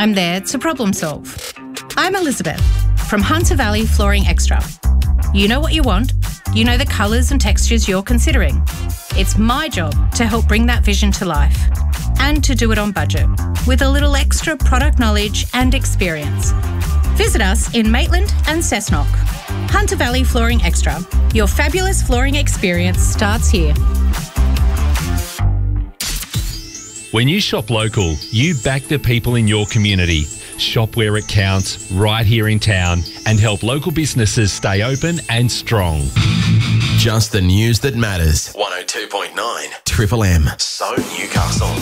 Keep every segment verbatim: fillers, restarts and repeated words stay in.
I'm there to problem solve. I'm Elizabeth from Hunter Valley Flooring Extra. You know what you want, you know the colours and textures you're considering. It's my job to help bring that vision to life and to do it on budget with a little extra product knowledge and experience. Visit us in Maitland and Cessnock. Hunter Valley Flooring Extra. Your fabulous flooring experience starts here. When you shop local, you back the people in your community. Shop where it counts, right here in town, and help local businesses stay open and strong. Just the news that matters. one oh two point nine Triple M. So Newcastle.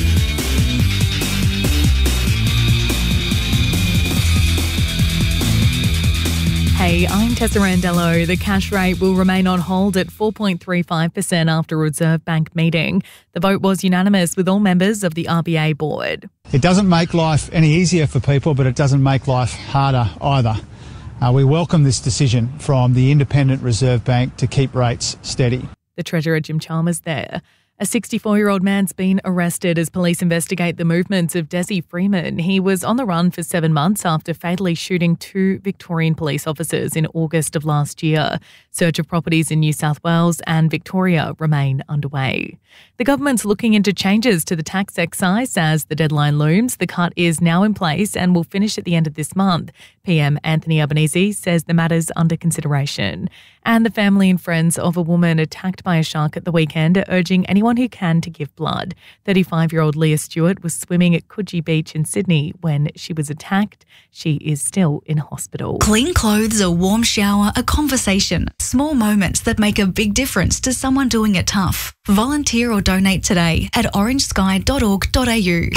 Hey, I'm Tessa Randello. The cash rate will remain on hold at four point three five percent after a Reserve Bank meeting. The vote was unanimous with all members of the R B A board. It doesn't make life any easier for people, but it doesn't make life harder either. Uh, we welcome this decision from the Independent Reserve Bank to keep rates steady. The Treasurer Jim Chalmers there. A sixty-four-year-old man's been arrested as police investigate the movements of Desi Freeman. He was on the run for seven months after fatally shooting two Victorian police officers in August of last year. Search of properties in New South Wales and Victoria remain underway. The government's looking into changes to the tax excise as the deadline looms. The cut is now in place and will finish at the end of this month. P M Anthony Albanese says the matter's under consideration. And the family and friends of a woman attacked by a shark at the weekend are urging anyone who can to give blood. thirty-five-year-old Leah Stewart was swimming at Coogee Beach in Sydney when she was attacked. She is still in hospital. Clean clothes, a warm shower, a conversation. Small moments that make a big difference to someone doing it tough. Volunteer or donate today at orange sky dot org dot a u.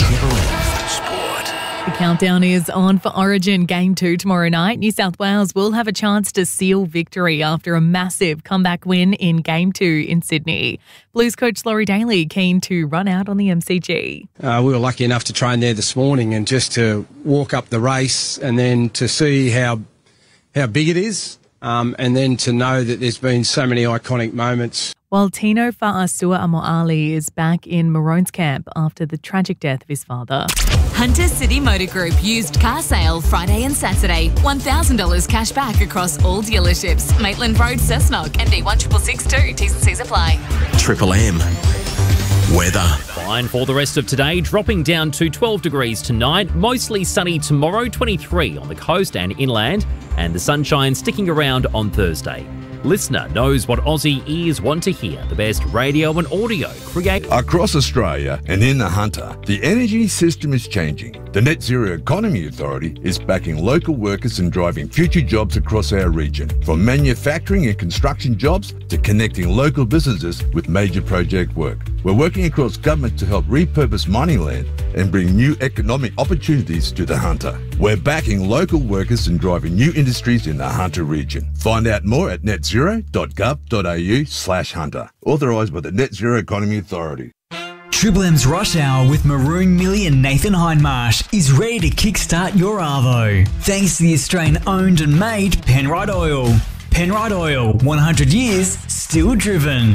The countdown is on for Origin Game two tomorrow night. New South Wales will have a chance to seal victory after a massive comeback win in Game two in Sydney. Blues coach Laurie Daly keen to run out on the M C G. Uh, we were lucky enough to train there this morning and just to walk up the race and then to see how how big it is um, and then to know that there's been so many iconic moments. While Tino Fa'asua Amo'ali is back in Maroon's camp after the tragic death of his father. Hunter City Motor Group used car sale Friday and Saturday. one thousand dollars cash back across all dealerships. Maitland Road, Cessnock, M D one six six two. T's and C's apply. Triple M. Weather. Fine for the rest of today, dropping down to twelve degrees tonight. Mostly sunny tomorrow, twenty-three on the coast and inland. And the sunshine sticking around on Thursday. Listener knows what Aussie ears want to hear. The best radio and audio create. Across Australia and in the Hunter, the energy system is changing. The Net Zero Economy Authority is backing local workers and driving future jobs across our region. From manufacturing and construction jobs to connecting local businesses with major project work. We're working across government to help repurpose mining land and bring new economic opportunities to the Hunter. We're backing local workers and driving new industries in the Hunter region. Find out more at net zero dot gov dot a u slash hunter. Authorised by the Net Zero Economy Authority. Triple M's Rush Hour with Maroon, Millie and Nathan Hindmarsh is ready to kickstart your Arvo. Thanks to the Australian-owned and made Penrite Oil. Penrite Oil, one hundred years, still driven.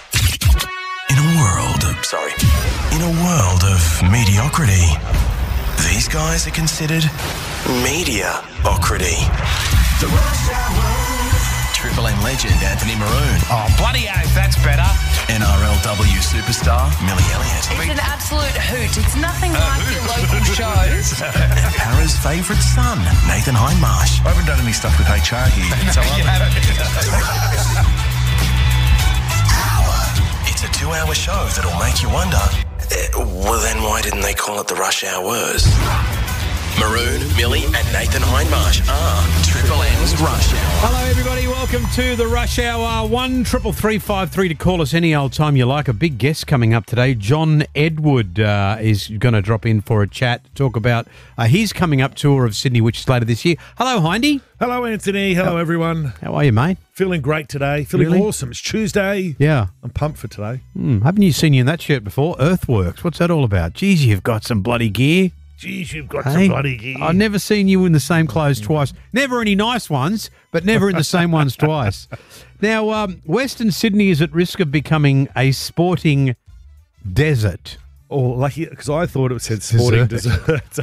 In a world of, sorry, in a world of mediocrity, these guys are considered media-ocrity. The Rush Hour. Triple M legend Anthony Maroon. Oh, bloody oath, that's better. N R L W superstar Millie Elliott. It's an absolute hoot. It's nothing uh, like your local shows. And Para's favourite son, Nathan Hindmarsh. I haven't done any stuff with H R here. So It's a two-hour show that'll make you wonder, uh, well then why didn't they call it the Rush Hours? Maroon, Millie and Nathan Hindmarsh are Triple M's Rush Hour. Hello everybody, welcome to the Rush Hour. one triple three five three to call us any old time you like. A big guest coming up today. John Edward uh, is going to drop in for a chat to talk about uh, his coming up tour of Sydney, which is later this year. Hello Hindy. Hello Anthony, hello how, everyone. How are you, mate? Feeling great today, feeling really? awesome. It's Tuesday. Yeah. I'm pumped for today. Mm, haven't you seen you in that shirt before? Earthworks, what's that all about? Geez, you've got some bloody gear. Geez, you've got hey, some bloody gear. I've never seen you in the same clothes twice. Never any nice ones, but never in the same ones twice. Now, um, Western Sydney is at risk of becoming a sporting desert. Or lucky, because I thought it said sporting desert. desert.